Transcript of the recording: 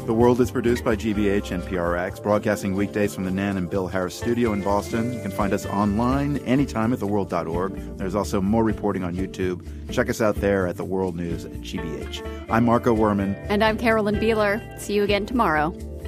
The World is produced by GBH and PRX, broadcasting weekdays from the Nan and Bill Harris studio in Boston. You can find us online anytime at theworld.org. There's also more reporting on YouTube. Check us out there at The World News at GBH. I'm Marco Werman. And I'm Carolyn Beeler. See you again tomorrow.